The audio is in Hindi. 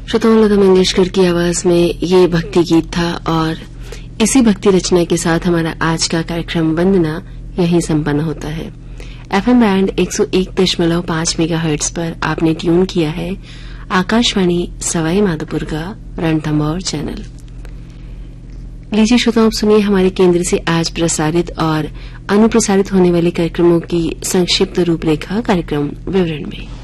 श्रोताओं, लता मंगेशकर की आवाज में ये भक्ति गीत था और इसी भक्ति रचना के साथ हमारा आज का कार्यक्रम वंदना यहीं संपन्न होता है। एफएम बैंड 101.5 मेगाहर्ट्ज पर आपने ट्यून किया है आकाशवाणी सवाई माधोपुर का रणथंभौर चैनल। लीजिए श्रोताओं, अब सुनिए हमारे केंद्र से आज प्रसारित और अनुप्रसारित होने वाले कार्यक्रमों की संक्षिप्त रूपरेखा कार्यक्रम विवरण में।